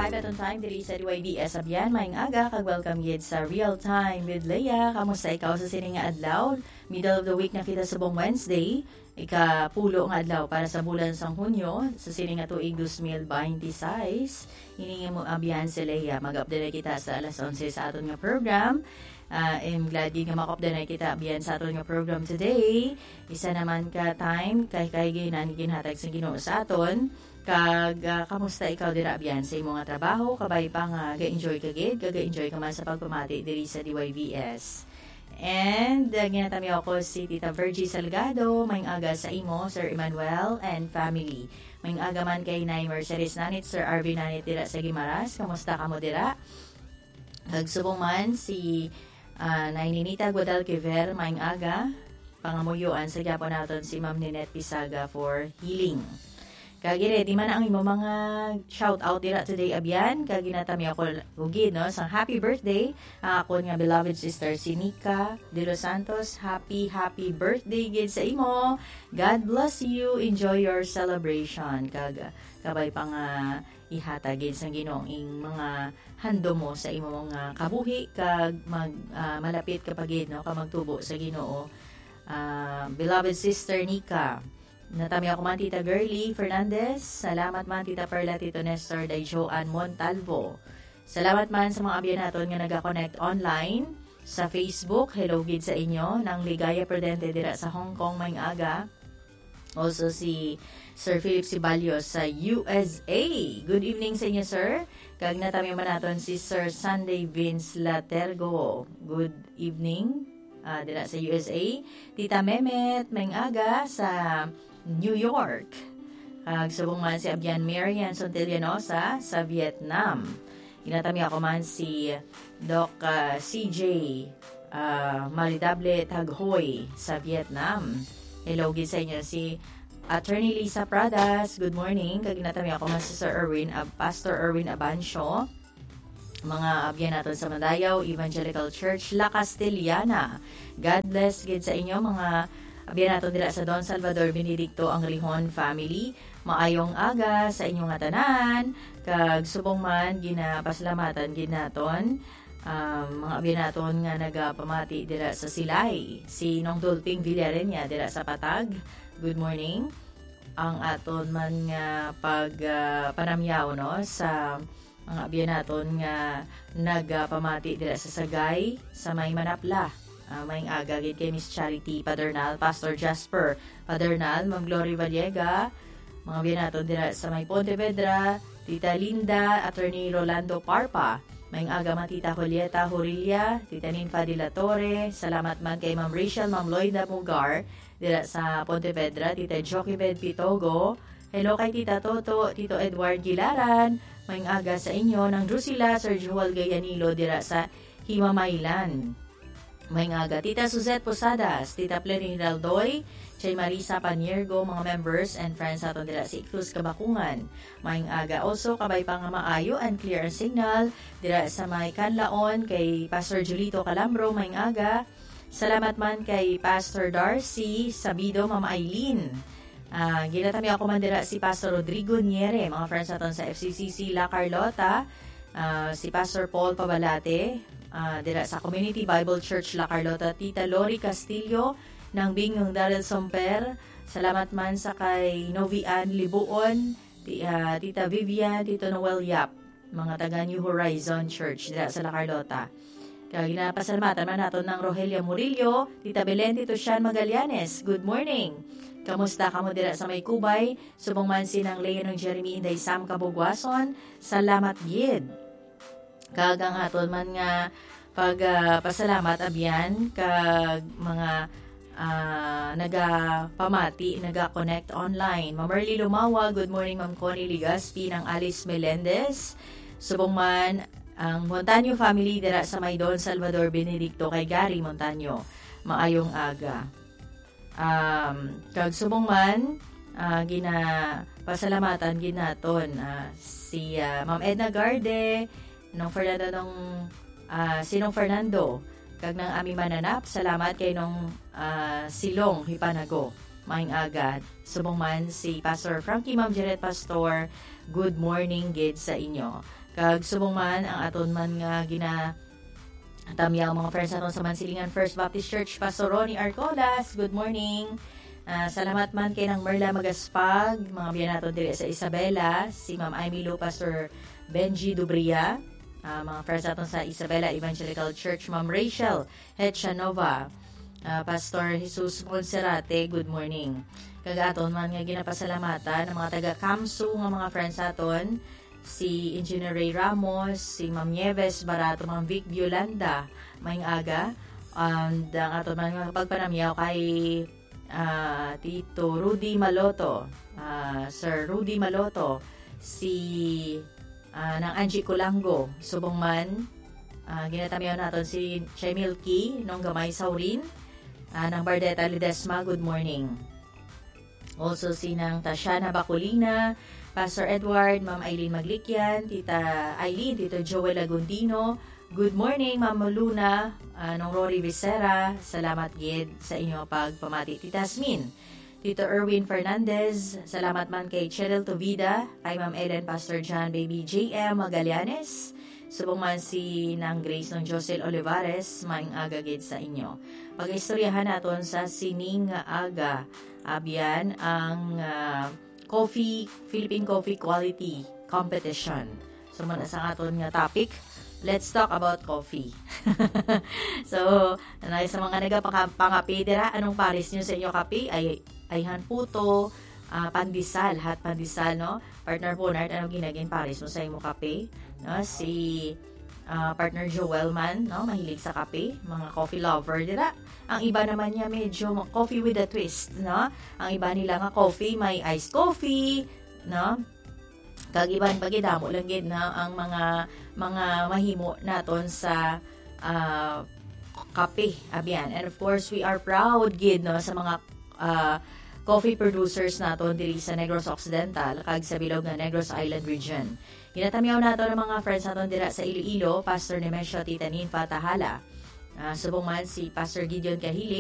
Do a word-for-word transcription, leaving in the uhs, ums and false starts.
five at on time diri sa D Y B S Abyan. Maayong aga, kag-welcome gid sa Real Time with Leia. Kamusta ikaw sa sining nga adlaw? Middle of the week na kita subong Wednesday. Ika-pulo nga adlaw para sa bulan sang Hunyo sa sining nga tuig twenty twenty-six. Hiningi mo Abyan si Leia. Mag-update kita sa alas eleven sa aton nga program. Uh, I'm glad din nga makopda na kita Abyan sa aton nga program today. Isa naman ka time kay kay ginan ginhatag sa Ginoo sa aton. Kag uh, kamusta ikaw dira Abyan sa imong nga trabaho? Kabay pa nga ga-enjoy ka gid, ga-enjoy ka man sa pagpamati diri sa D Y B S. And uh, ginatami ako si Tita Virgie Salgado, maayong aga sa imo, Sir Emmanuel and family. Maayong aga man kay Nay Mercedes Nanit, Sir Arvin Nanit dira sa Gimaras. Kamusta ka mo dira? Nagsubong man si uh, Nay Ninita Guadalquivir, maayong aga. Pangamuyuan sa gyapon naton si Ma'am Ninette Pisaga for healing. Kagire, di man ang imo mga shout out dira today Abyan. Kaginatami ako ugid no sang happy birthday ang ako nga beloved sister si Nika De Los Santos. Happy happy birthday gid sa imo. God bless you. Enjoy your celebration. Kag kabay pa nga ihatag gid sang Ginoo ing mga hando mo sa imo mga kabuhi kag mag uh, malapit ka pagid no ka magtubo sa Ginoo. Uh, beloved sister Nika. Natami ako man Tita Girly Fernandez. Salamat man Tita Perla, Tito Nestor, Day Joanne Montalvo. Salamat man sa mga abyan naton nga nag-connect online sa Facebook. Hello gid sa inyo. Nang Ligaya Prudente dira sa Hong Kong maayong aga. Also si Sir Philip Sibalios sa U S A. Good evening sa inyo, sir. Kag natami man naton si Sir Sunday Vince Latergo. Good evening uh, dira sa U S A. Tita Memet maayong aga sa New York. Kagsubong man si Abyan Marian Sontillanosa sa Vietnam. Ginatami ako man si Doc uh, C J uh, Maridable Taghoy sa Vietnam. Hello gid sa inyo si Attorney Lisa Pradas. Good morning. Kaginatami ako man si Sir Erwin, uh, Pastor Erwin Abancio. Mga abyan natin sa Mandayaw Evangelical Church La Castellana. God bless gid sa inyo mga abyan natin dila sa Don Salvador Benedicto Angrihon family. Maayong aga sa inyong nga tanan. Kag subong man ginapasalamatan gid naton um, mga abyan naton nga nagapamati dila sa Silay. Si Nong Dulting Villarenia dila sa Patag. Good morning. Ang aton man nga pag uh, panamyaw no sa mga abyan naton nga nagapamati dila sa Sagay sa May Manapla. Uh, may aga gid kay Miss Charity Padernal, Pastor Jasper Padernal, Ma'am Glory Vallega, mga binato dira sa May Pontevedra, Tita Linda, Attorney Rolando Parpa, may aga man Tita Julieta Horilia, Tita Ninfa de la Torre, salamat man kay Ma'am Rachel, Ma'am Loida Mugar dira sa Pontevedra, Tita Joquibed Pitogo, hello kay Tita Toto, Tito Edward Gilaran, may aga sa inyo ng Drusilla, Sir Joel Gayanilo dira sa Himamaylan. May aga, Tita Suzette Posadas, Tita Plerin Raldoy, Chay Marisa Paniergo, mga members and friends natin dila sa Ictus Kabakungan. May aga, also kabay pa nga maayo and clear ang signal dila sa may Kanlaon kay Pastor Julito Calambro, may aga. Salamat man kay Pastor Darcy Sabido, Mama Aileen. Uh, ginatami ako man dila si Pastor Rodrigo Niere, mga friends natin sa F C C C La Carlota, uh, si Pastor Paul Pabalate, Uh, dira sa Community Bible Church La Carlota, Tita Lori Castillo ng Bingong Daryl Somper. Salamat man sa kay Novian Libuon, uh, Tita Vivian, Tito Noel Yap, mga taga New Horizon Church dira sa La Carlota. Kaya ginapasalamatan man natin ng Rogelia Murillo, Tita Belen, Tito Sean Magallanes. Good morning. Kamusta ka mo dira sa May Kubay? Subong man sinang Leon ng Jeremy Inday Sam Kabugwason. Salamat gid. Kagang aton man nga pag uh, pasalamat abyan kag mga uh, naga-pamati, naga-connect online. Ma'am Merly Lumawa, good morning Ma'am Connie Ligaspi ng Alice Melendez. Subong man ang Montaño family dira sa may Don Salvador Benedicto kay Gary Montaño. Maayong aga. Um, kag subong man uh, gina pasalamatan ginaton uh, si uh, Ma'am Edna Garde, nung Fernando nung uh, sinong Fernando kag nang ami mananap, salamat kay nung uh, Silong Hipanago maing agad subong man si Pastor Frankie Ma'am Janet Pastor. Good morning gid sa inyo. Kag subong man ang aton man nga gina tamyaw mga friends aton sa Mansilingan First Baptist Church, Pastor Ronnie Arcolas, good morning. Uh, salamat man kay nang Merla Magaspag, mga biyan nato diri sa Isabela, si Ma'am Aimee Lo, Pastor Benji Dubria, uh, mga friends aton sa Isabela Evangelical Church, Ma'am Rachel Hetchanova, uh, Pastor Jesus Monserrate, good morning. Kagaton man nga ginapasalamatan ng mga taga Kamsu nga mga friends aton, si Engineer Ray Ramos, si Ma'am Nieves Barato, Ma'am Vic Violanda, maying aga, and ang aton man nga pagpanamyaw kay uh, Tito Rudy Maloto, uh, Sir Rudy Maloto, si uh, ng Angie Colango, subong man, uh, ginatamyaw naton si Chay Milky, nung Gamay Saurin, uh, ng Bardeta Ledesma, good morning. Also si nang Tatiana Bacolina, Pastor Edward, Ma'am Eileen Maglikyan, Tita Eileen, Tito Joel Agundino, good morning Ma'am Luna, uh, nung Rory Vicera, salamat gid sa inyo pagpamati. Tita Asmin, Tito Erwin Fernandez, salamat man kay Cheryl Tovida, kay Ma'am Ellen, Pastor John, Baby J M Magallanes, subong man si nang Grace ng Josel Olivares, maing aga gid sa inyo. Pag-istoryahan naton sa sining nga aga, abyan ang uh, Coffee, Philippine Coffee Quality Competition. So, muna sa aton nga topic, let's talk about coffee. So, na sa mga nagapangkape dira, anong pares nyo sa inyo kape? Ay, ayhan puto, uh, pandesal, hot pandesal, no? Partner po, Nart, anong ginagin pares mo sa inyo kape? No? Si uh, partner Joel man, no? Mahilig sa kape, mga coffee lover dira. Ang iba naman niya medyo coffee with a twist, no? Ang iba nila nga coffee, may iced coffee, no? Kag iban pagidamo lang gid na ang mga mga mahimo naton sa uh, kape, abyan. And of course, we are proud gid, no, sa mga uh, coffee producers naton diri sa Negros Occidental kag sa bilog nga Negros Island region. Ginatamyaw nato ng mga friends naton dira sa Iloilo, Pastor Nemesio Titanin Fatahala. Uh, subong man si Pastor Gideon Kahili,